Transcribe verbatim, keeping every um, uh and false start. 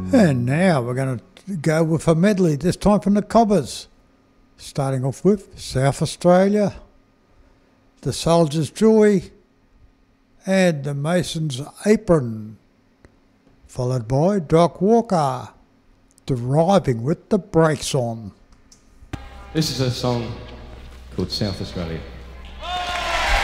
And now we're going to go with a medley, this time from the Cobbers. Starting off with South Australia, The Soldier's Joy, and The Mason's Apron. Followed by Doc Walker, Driving with the Brakes On. This is a song called South Australia.